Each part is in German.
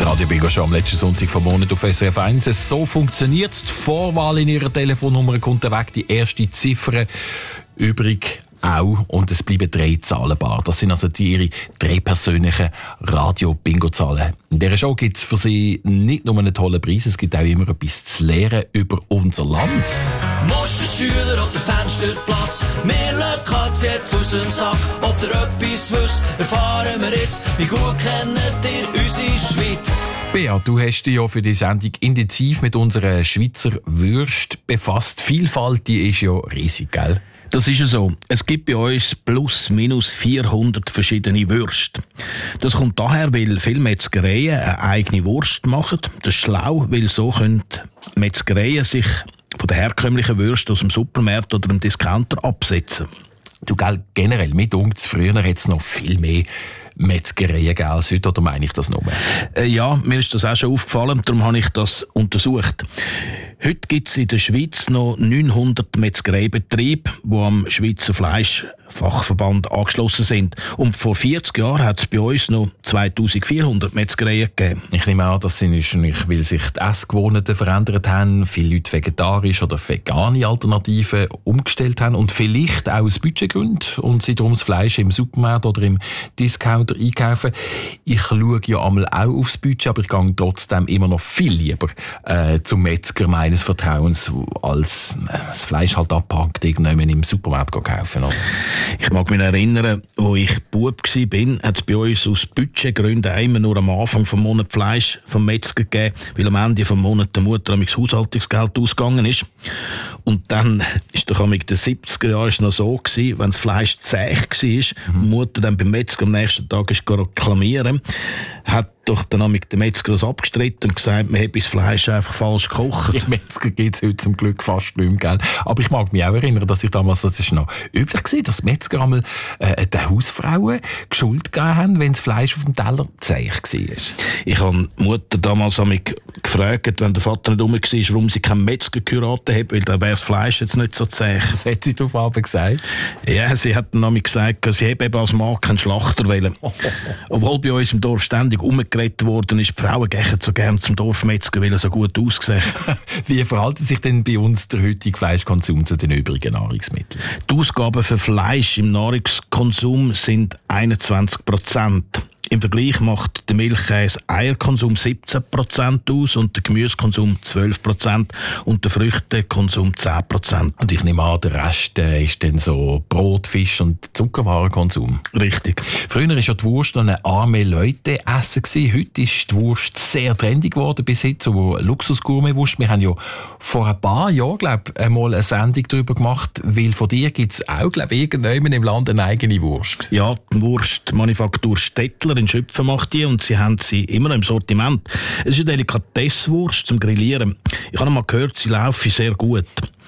Radio Bingo schon am letzten Sonntag vom Monat auf SRF 1. So funktioniert es. Die Vorwahl in Ihrer Telefonnummer kommt weg, die erste Ziffer übrig auch, und es bleiben 3 Zahlen bar. Das sind also Ihre 3 persönlichen Radio-Bingo-Zahlen. In dieser Show gibt es für Sie nicht nur einen tollen Preis, es gibt auch immer etwas zu lernen über unser Land. Musterschüler auf dem Fensterplatz, wir lassen jetzt aus dem Sack. Ob ihr etwas wisst, erfahren wir jetzt. Wie gut kennt ihr unsere Schweiz? Bea, du hast dich ja für die Sendung intensiv mit unserer Schweizer Würste befasst. Die Vielfalt, die ist ja riesig, gell? Das ist ja so. Es gibt bei uns plus minus 400 verschiedene Würste. Das kommt daher, weil viele Metzgereien eine eigene Wurst machen. Das ist schlau, weil so können Metzgereien sich von den herkömmlichen Würsten aus dem Supermarkt oder dem Discounter absetzen. Du, gell, generell, mit uns früher hat es noch viel mehr Metzgereien gegeben als heute, oder meine ich das nur? Ja, mir ist das auch schon aufgefallen, darum habe ich das untersucht. Heute gibt es in der Schweiz noch 900 Metzgereibetriebe, die am Schweizer Fleischfachverband angeschlossen sind. Und vor 40 Jahren hat es bei uns noch 2400 Metzgereien gegeben. Ich nehme an, das sind wahrscheinlich, weil sich die Essgewohnheiten verändert haben, viele Leute vegetarisch oder vegane Alternativen umgestellt haben und vielleicht auch aus Budgetgründen und sie darum das Fleisch im Supermarkt oder im Discounter einkaufen. Ich schaue ja einmal auch aufs Budget, aber ich gehe trotzdem immer noch viel lieber zum Metzger meines Vertrauens, als das Fleisch halt abpackt, irgendjemand im Supermarkt kaufen. Oder? Ich mag mich erinnern, als ich Bub war, hat es bei uns aus Budgetgründen immer nur am Anfang des Monats Fleisch vom Metzger gegeben, weil am Ende des Monats der Mutter das Haushaltungsgeld ausgegangen ist. Und dann ist doch in den 70er Jahren noch so gewesen, wenn das Fleisch zäh war, die Mutter dann beim Metzger am nächsten Tag ist reklamieren, hat doch dann der Metzger das abgestritten und gesagt, man habe das Fleisch einfach falsch gekocht. Die Metzger gibt es heute zum Glück fast nicht mehr. Aber ich mag mich auch erinnern, dass ich damals, das ist noch üblich gewesen, dass Metzger einmal den Hausfrauen Schuld gegeben haben, wenn das Fleisch auf dem Teller zäh war. Ich habe die Mutter damals gefragt, wenn der Vater nicht rum war, warum sie keinen Metzger geheiratet hat, weil dann wäre das Fleisch jetzt nicht so zäh. Was hat sie darauf aber gesagt? Ja, sie hat dann gesagt, sie habe eben als Mann keinen Schlachter wollen. Obwohl bei uns im Dorf ständig umgeredet worden ist, die Frauen gehen so gerne zum Dorfmetzger, weil er so gut aussieht. Wie verhält sich denn bei uns der heutige Fleischkonsum zu den übrigen Nahrungsmitteln? Die Ausgaben für Fleisch im Nahrungskonsum sind 21%. Im Vergleich macht der Milchkäse-Eierkonsum 17% aus und der Gemüsekonsum 12% und der Früchtekonsum 10%. Und ich nehme an, der Rest ist dann so Brot, Fisch und Zuckerwarenkonsum. Richtig. Früher war ja die Wurst noch ein arme Leute-Essen. Heute ist die Wurst sehr trendig geworden, bis hin zu Luxus-Gourmet-Wurst. Wir haben ja vor ein paar Jahren, einmal eine Sendung darüber gemacht, weil von dir gibt es auch, irgendjemand im Land eine eigene Wurst. Ja, die Wurstmanufaktur Stettler in Schöpfen macht die und sie haben sie immer noch im Sortiment. Es ist eine Delikatesswurst zum Grillieren. Ich habe mal gehört, sie laufen sehr gut.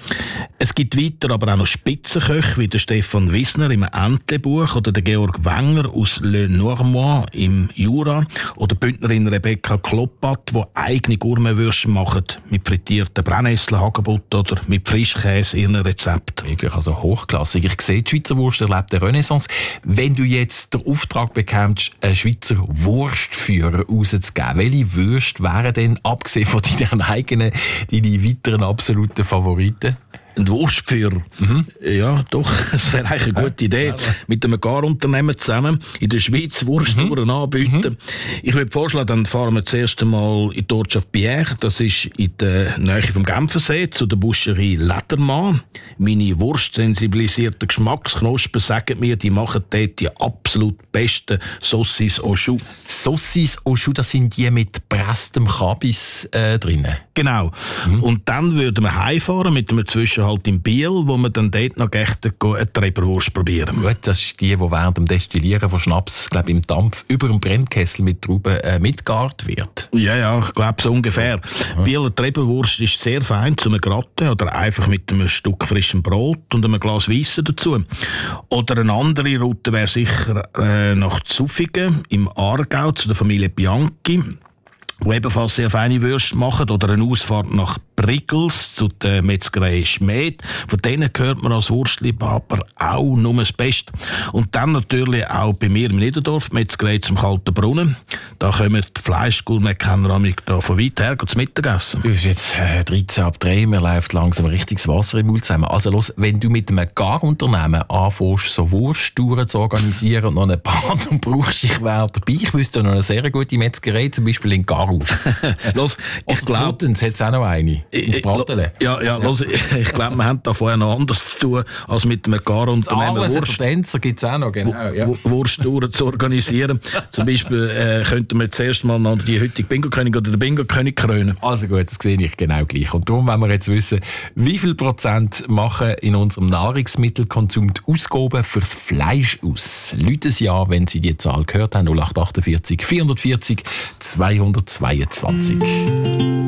Es gibt weiter aber auch noch Spitzenköche wie der Stefan Wissner im Entlebuch oder der Georg Wenger aus Le Normand im Jura oder die Bündnerin Rebecca Kloppat, die eigene Gourmetwürste machen mit frittierten Brennnesseln, Hagebutten oder mit Frischkäse ihren Rezept. Wirklich, also hochklassig. Ich sehe, die Schweizer Wurst erlebt eine Renaissance. Wenn du jetzt den Auftrag bekommst, einen Schweizer Wurstführer rauszugeben, welche Würste wären denn, abgesehen von deinen eigenen, deine weiteren absoluten Favoriten? Ein Wurstführer? Ja, doch, das wäre eigentlich eine gute Idee. Mit einem Garunternehmer zusammen in der Schweiz Wursttouren anbieten. Ich würde vorschlagen, dann fahren wir zuerst einmal in die Ortschaft Bière. Das ist in der Nähe vom Genfersee, zu der Boucherie Ledermann. Meine wurstsensibilisierten Geschmacksknospen sagen mir, die machen dort die absolut besten Saucisses au Choux. Saucisses au Choux, das sind die mit gepresstem Kabis drinnen? Genau. Und dann würden wir heimfahren mit einem Zwischenhalt in Biel, wo wir dann dort noch eine Treberwurst probieren. Gut, das ist die während dem Destillieren von Schnaps, glaube im Dampf über dem Brennkessel mit Trauben mitgart wird. Ja, ich glaube so ungefähr. Bieler Treberwurst ist sehr fein zum Gratten oder einfach mit einem Stück frischem Brot und einem Glas Weisse dazu. Oder eine andere Route wäre sicher nach Zufingen im Aargau zu der Familie Bianchi. die ebenfalls sehr feine Würste machen, oder eine Ausfahrt nach Brickels zu der Metzgerei Schmed. Von denen hört man als Wurstliebhaber auch nur das Beste. Und dann natürlich auch bei mir im Niederdorf, Metzgerei zum Kalten Brunnen. Da kommen die Fleischgourmet-Kenner da von weit her zum Mittagessen. Du bist jetzt 13:03, mir läuft langsam richtiges Wasser im Mund zusammen. Also los, wenn du mit einem Garunternehmen anfängst, so Wursttouren zu organisieren und noch einen Partner brauchst, ich wäre dabei. Ich wüsste noch eine sehr gute Metzgerei, zum Beispiel in Garus. Los, ich glaube, es hat auch noch eine. Ins Bratele. Los, ich glaube, wir haben da vorher noch anders zu tun, als mit einem Garunternehmen gibt's auch noch, genau. Ja. Wursttouren zu organisieren. Zum Beispiel könnten wir zuerst mal noch die heutige Bingo-König oder den Bingo-König krönen. Also gut, das sehe ich genau gleich. Und darum wollen wir jetzt wissen, wie viel Prozent machen in unserem Nahrungsmittelkonsum die Ausgaben fürs Fleisch aus? Leute es ja, wenn Sie die Zahl gehört haben, 0848 440 222.